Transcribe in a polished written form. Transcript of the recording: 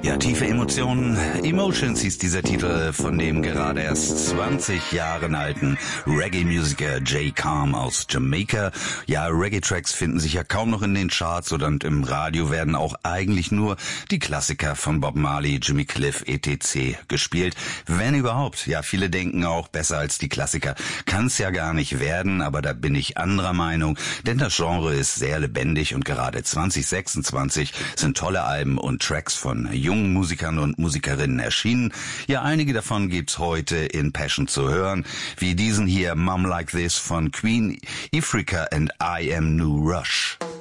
Ja, tiefe Emotionen. Emotions hieß dieser Titel von dem gerade erst 20 Jahren alten Reggae-Musiker Jay Calm aus Jamaika. Ja, Reggae-Tracks finden sich ja kaum noch in den Charts und im Radio werden auch eigentlich nur die Klassiker von Bob Marley, Jimmy Cliff, etc. gespielt. Wenn überhaupt. Ja, viele denken auch, besser als die Klassiker kann's ja gar nicht werden, aber da bin ich anderer Meinung, denn das Genre ist sehr lebendig und gerade 2026 sind tolle Alben und Tracks von jungen Musikern und Musikerinnen erschienen. Ja, einige davon gibt's heute in Passion zu hören, wie diesen hier Mom Like This von Queen Ifrica and I Am New Rush.